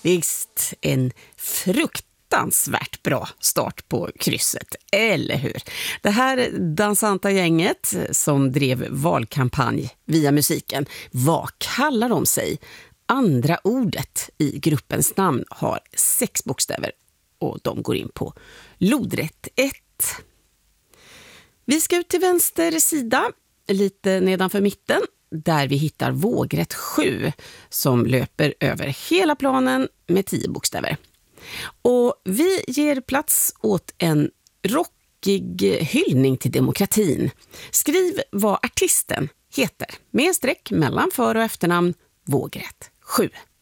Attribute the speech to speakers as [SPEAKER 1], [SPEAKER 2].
[SPEAKER 1] Visst, en fruktansvärt bra start på krysset, eller hur? Det här dansanta gänget som drev valkampanj via musiken, vad kallar de sig? Andra ordet i gruppens namn har 6 bokstäver och de går in på lodrätt 1. Vi ska ut till vänster sida, lite nedanför mitten, där vi hittar vågrätt 7 som löper över hela planen med 10 bokstäver. Och vi ger plats åt en rockig hyllning till demokratin. Skriv vad artisten heter med streck mellan för- och efternamn, vågrätt 7.